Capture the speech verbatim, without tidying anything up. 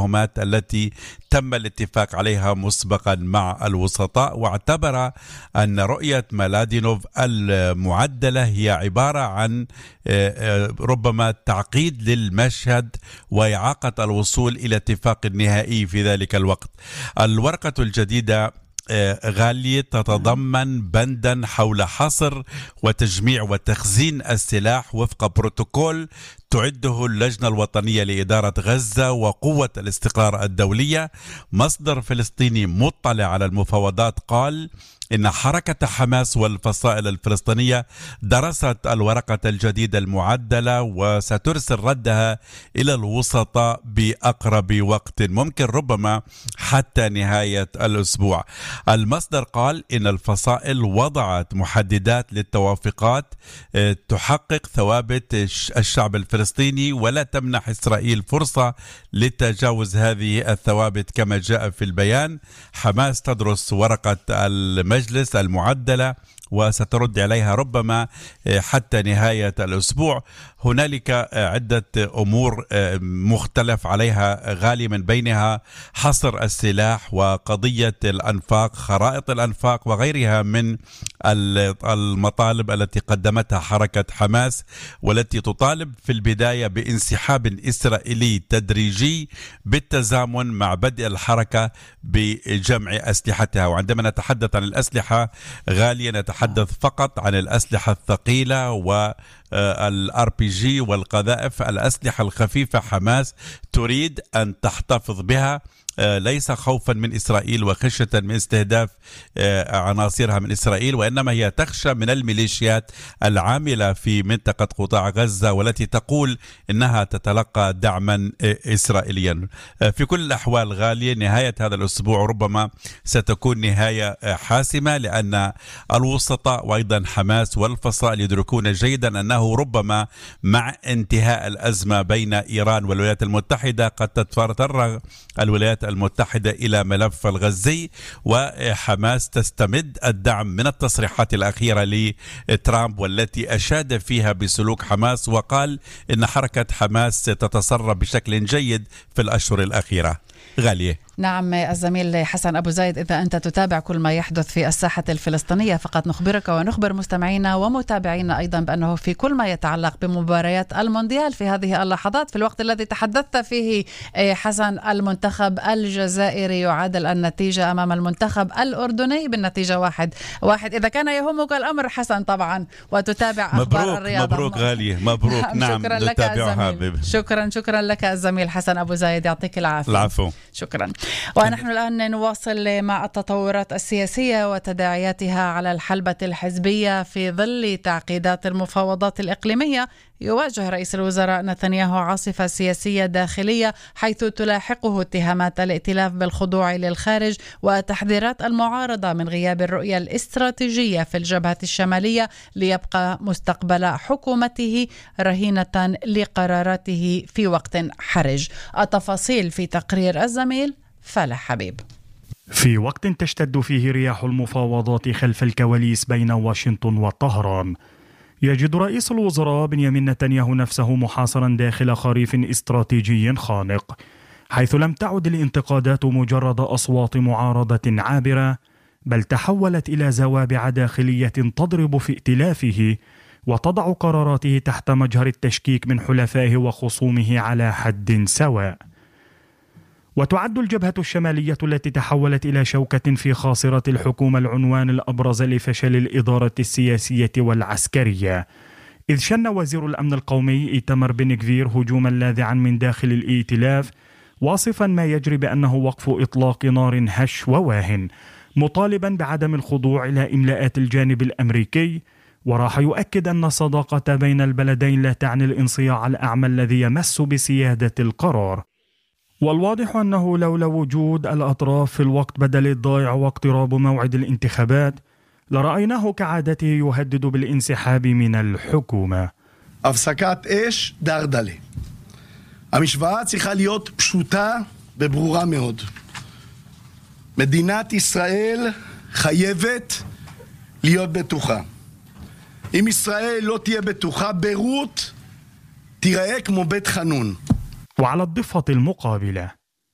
التفاهمات التي تم الاتفاق عليها مسبقا مع الوسطاء، واعتبر أن رؤية ملادينوف المعدلة هي عبارة عن ربما تعقيد للمشهد وإعاقة الوصول إلى اتفاق نهائي في ذلك الوقت. الورقة الجديدة غالية تتضمن بندا حول حصر وتجميع وتخزين السلاح وفق بروتوكول تعده اللجنة الوطنية لإدارة غزة وقوة الاستقرار الدولية. مصدر فلسطيني مطلع على المفاوضات قال إن حركة حماس والفصائل الفلسطينية درست الورقة الجديدة المعدلة وسترسل ردها إلى الوسطاء بأقرب وقت ممكن، ربما حتى نهاية الأسبوع. المصدر قال إن الفصائل وضعت محددات للتوافقات تحقق ثوابت الشعب الفلسطيني ولا تمنح إسرائيل فرصة لتجاوز هذه الثوابت كما جاء في البيان. حماس تدرس ورقة المجلس المعدلة وسترد عليها ربما حتى نهاية الأسبوع. هنالك عدة أمور مختلف عليها غالي، من بينها حصر السلاح وقضية الأنفاق، خرائط الأنفاق وغيرها من المطالب التي قدمتها حركة حماس، والتي تطالب في البداية بانسحاب إسرائيلي تدريجي بالتزامن مع بدء الحركة بجمع أسلحتها. وعندما نتحدث عن الأسلحة غالية نتحدث فقط عن الأسلحة الثقيلة والار بي جي والقذائف. الأسلحة الخفيفة حماس تريد أن تحتفظ بها، ليس خوفا من إسرائيل وخشية من استهداف عناصرها من إسرائيل، وإنما هي تخشى من الميليشيات العاملة في منطقة قطاع غزة والتي تقول إنها تتلقى دعما إسرائيليا. في كل الأحوال غالية، نهاية هذا الأسبوع ربما ستكون نهاية حاسمة، لأن الوسطاء وأيضا حماس والفصائل يدركون جيدا أنه ربما مع انتهاء الأزمة بين إيران والولايات المتحدة قد تتفرغ الولايات المتحدة إلى ملف الغزي، وحماس تستمد الدعم من التصريحات الأخيرة لترامب والتي أشاد فيها بسلوك حماس، وقال إن حركة حماس تتصرف بشكل جيد في الأشهر الأخيرة. غالية. نعم الزميل حسن أبو زايد، إذا أنت تتابع كل ما يحدث في الساحة الفلسطينية فقط نخبرك ونخبر مستمعينا ومتابعينا أيضا بأنه في كل ما يتعلق بمباريات المونديال في هذه اللحظات، في الوقت الذي تحدثت فيه حسن، المنتخب الجزائري يعادل النتيجة أمام المنتخب الأردني بالنتيجة واحد واحد. إذا كان يهمك الأمر حسن طبعا وتتابع أخبار مبروك الرياضة. مبروك غالية مبروك. نعم شكرا لك الزميل. شكرا شكرا لك الزميل حسن أبو زايد، يعطيك العافية. العفو. شكرا. ونحن الآن نواصل مع التطورات السياسية وتداعياتها على الحلبة الحزبية في ظل تعقيدات المفاوضات الإقليمية. يواجه رئيس الوزراء نتنياهو عاصفة سياسية داخلية حيث تلاحقه اتهامات الائتلاف بالخضوع للخارج وتحذيرات المعارضة من غياب الرؤية الاستراتيجية في الجبهة الشمالية ليبقى مستقبل حكومته رهينة لقراراته في وقت حرج. التفاصيل في تقرير الزميل فالح حبيب. في وقت تشتد فيه رياح المفاوضات خلف الكواليس بين واشنطن وطهران، يجد رئيس الوزراء بنيامين نتنياهو نفسه محاصرا داخل خريف استراتيجي خانق، حيث لم تعد الانتقادات مجرد أصوات معارضة عابرة، بل تحولت إلى زوابع داخلية تضرب في ائتلافه وتضع قراراته تحت مجهر التشكيك من حلفائه وخصومه على حد سواء. وتعد الجبهة الشمالية التي تحولت إلى شوكة في خاصرة الحكومة العنوان الأبرز لفشل الإدارة السياسية والعسكرية، إذ شن وزير الأمن القومي إيتمر بن غفير هجوما لاذعا من داخل الائتلاف، واصفا ما يجري بأنه وقف إطلاق نار هش وواهن، مطالبا بعدم الخضوع إلى إملاءات الجانب الأمريكي. وراح يؤكد أن الصداقة بين البلدين لا تعني الانصياع الأعمى الذي يمس بسيادة القرار. والواضح أنه لولا وجود الأطراف في الوقت بدل الضائع واقتراب موعد الانتخابات لرأيناه كعادته يهدد بالانسحاب من الحكومة. הפסקת אש דרדלה. המשוואה צריכה להיות פשוטה וברורה מאוד. מדינת ישראל חייבת להיות בטוחה. אם ישראל לא תהיה בטוחה, ביירות תיראה כמו בית חנון. وعلى الضفة المقابلة،